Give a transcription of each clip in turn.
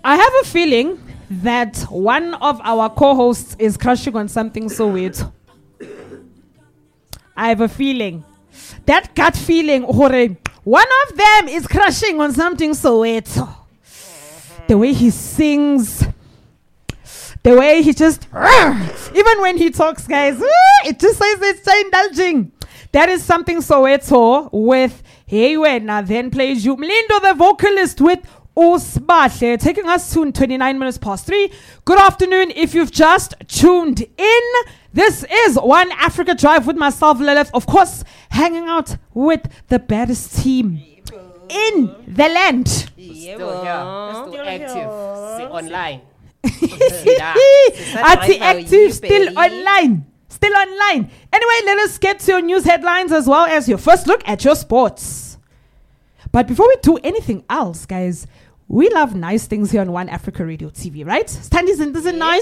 I have a feeling that one of our co-hosts is crushing on something so weird. I have a feeling. That gut feeling, one of them is crushing on something so weird. The way he sings, the way he just, even when he talks, guys, it just says it's so indulging. That is something Soweto with Hey Wena, then plays you Mlindo, the vocalist, with Usbahle, taking us to 29 minutes past 3. Good afternoon. If you've just tuned in, this is One Africa Drive with myself, Lilith, of course, hanging out with the baddest team in the land. Still here, still active, online. Active, still online. Still online. Anyway, let us get to your news headlines as well as your first look at your sports. But before we do anything else, guys, we love nice things here on One Africa Radio TV, right? Standies, isn't this nice?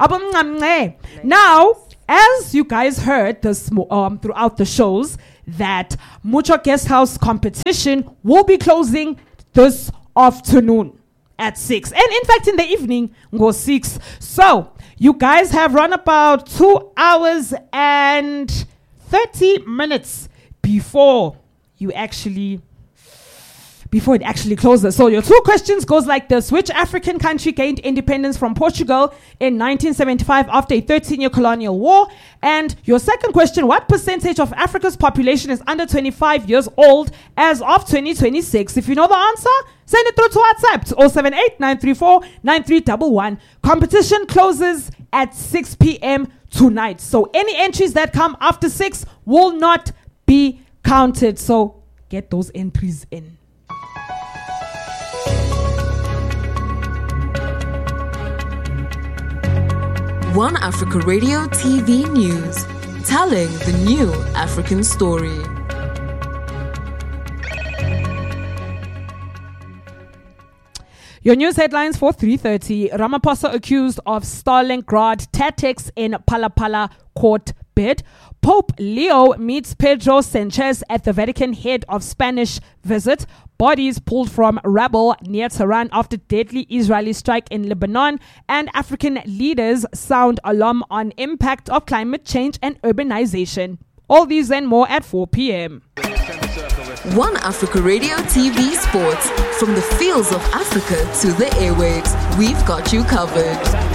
Now, as you guys heard this throughout the shows, that Mucho Guest House competition will be closing this afternoon at 6. And in fact, in the evening, go 6. So, you guys have run about 2 hours and 30 minutes before it actually closes. So your 2 questions goes like this. Which African country gained independence from Portugal in 1975 after a 13-year colonial war? And your second question, what percentage of Africa's population is under 25 years old as of 2026? If you know the answer, send it through to WhatsApp to 078-934-9311. Competition closes at 6 p.m. tonight. So any entries that come after 6 will not be counted. So get those entries in. One Africa Radio TV News, telling the new African story. Your news headlines for 3:30. Ramaphosa accused of Stalingrad tactics in Pala court bid. Pope Leo meets Pedro Sanchez at the Vatican head of Spanish visit. Bodies pulled from rubble near Tehran after deadly Israeli strike in Lebanon. And African leaders sound alarm on impact of climate change and urbanization. All these and more at 4 p.m. One Africa Radio TV Sports. From the fields of Africa to the airwaves, we've got you covered.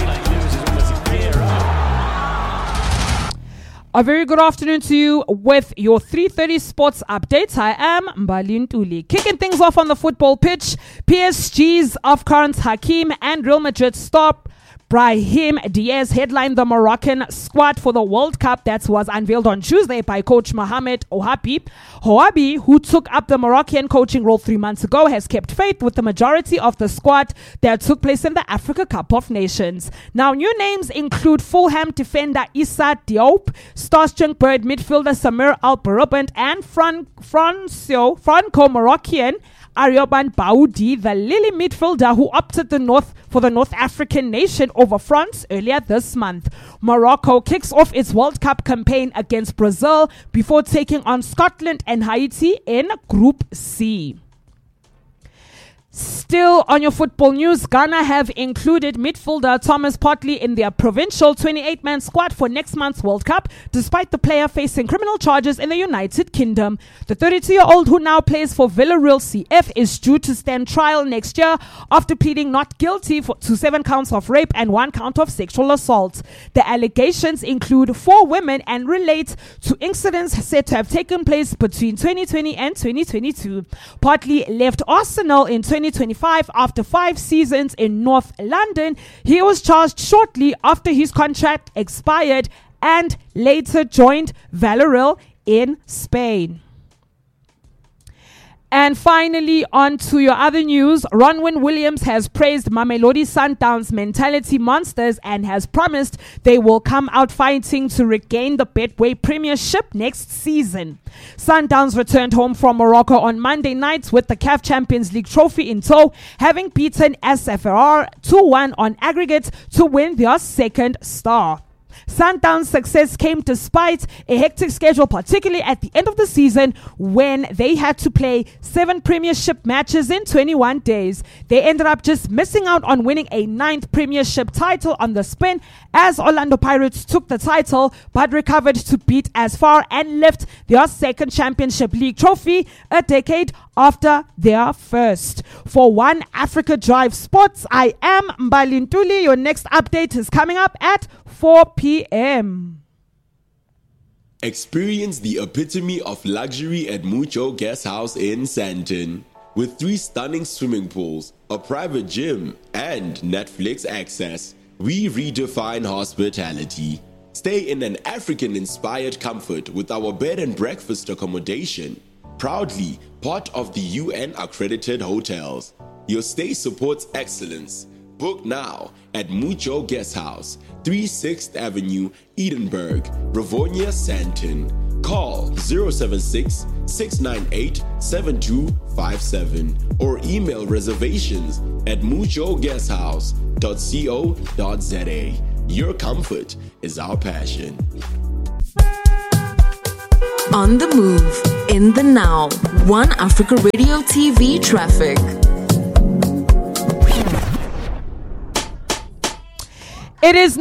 A very good afternoon to you with your 3:30 sports updates. I am Mbali Ntuli. Kicking things off on the football pitch, PSG's Afkhan Hakim and Real Madrid star Brahim Diaz headlined the Moroccan squad for the World Cup that was unveiled on Tuesday by coach Mohamed Ouahabi. Ouahabi, who took up the Moroccan coaching role 3 months ago, has kept faith with the majority of the squad that took place in the Africa Cup of Nations. Now, new names include Fulham defender Issa Diop, starstring Bird midfielder Samir Al-Barabant, and Franco-Moroccan Arioban Baoudi, the Lille midfielder who opted for the North African nation over France earlier this month. Morocco kicks off its World Cup campaign against Brazil before taking on Scotland and Haiti in Group C. Still on your football news, Ghana have included midfielder Thomas Partey in their provincial 28-man squad for next month's World Cup, despite the player facing criminal charges in the United Kingdom. The 32-year-old, who now plays for Villarreal CF, is due to stand trial next year after pleading not guilty to 7 counts of rape and 1 count of sexual assault. The allegations include 4 women and relate to incidents said to have taken place between 2020 and 2022. Partey left Arsenal in 2025 after 5 seasons in North London. He was charged shortly after his contract expired and later joined Villarreal in Spain. And finally, on to your other news. Ronwen Williams has praised Mamelodi Sundowns' mentality monsters and has promised they will come out fighting to regain the Betway Premiership next season. Sundowns returned home from Morocco on Monday night with the CAF Champions League trophy in tow, having beaten SFR 2-1 on aggregate to win their second star. Sundown's success came despite a hectic schedule, particularly at the end of the season when they had to play 7 premiership matches in 21 days. They ended up just missing out on winning a 9th premiership title on the spin as Orlando Pirates took the title but recovered to beat As Far and lift their second Championship League trophy a decade after their first. For One Africa Drive Sports, I am Mbali Ntuli. Your next update is coming up at 4 p.m. Experience the epitome of luxury at Mucho Guest House in Sandton. With 3 stunning swimming pools, a private gym, and Netflix access, we redefine hospitality. Stay in an African-inspired comfort with our bed and breakfast accommodation. Proudly part of the UN-accredited hotels. Your stay supports excellence. Book now at Mucho Guest House, 36th Avenue, Edinburgh, Rivonia, Sandton. Call 076-698-7257 or email reservations at muchoguesthouse.co.za. Your comfort is our passion. On the move, in the now, One Africa Radio TV traffic. It is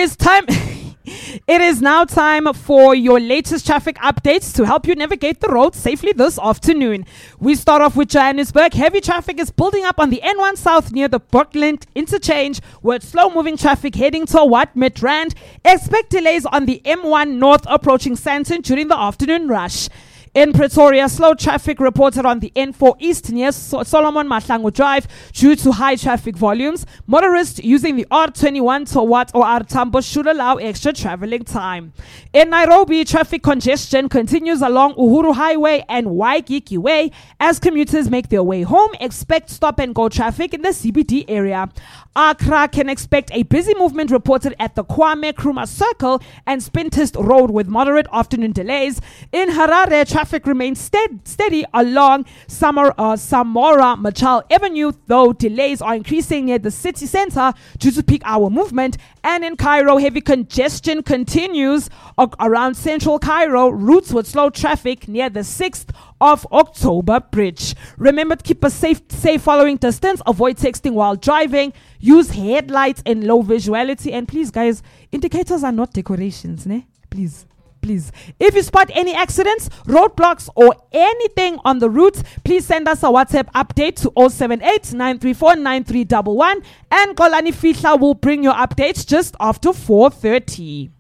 now time for your latest traffic updates to help you navigate the road safely this afternoon. We start off with Johannesburg. Heavy traffic is building up on the N1 South near the Brookland interchange with slow-moving traffic heading toward Midrand. Expect delays on the M1 North approaching Sandton during the afternoon rush. In Pretoria, slow traffic reported on the N4 East near Solomon Mahlangu Drive due to high traffic volumes. Motorists using the R21 towards OR Tambo should allow extra traveling time. In Nairobi, traffic congestion continues along Uhuru Highway and Waikiki Way as commuters make their way home. Expect stop-and-go traffic in the CBD area. Accra can expect a busy movement reported at the Kwame Nkrumah Circle and Spintist Road with moderate afternoon delays. In Harare, traffic remains steady along Samora Machel Avenue, though delays are increasing near the city center due to peak hour movement. And in Cairo, heavy congestion continues around central Cairo, routes with slow traffic near the 6th of October Bridge. Remember to keep a safe following distance, avoid texting while driving, use headlights in low visuality, and please guys, indicators are not decorations, ne? Please. If you spot any accidents, roadblocks, or anything on the route, please send us a WhatsApp update to 078-934-9311 and Kolani Fihla will bring your updates just after 4:30.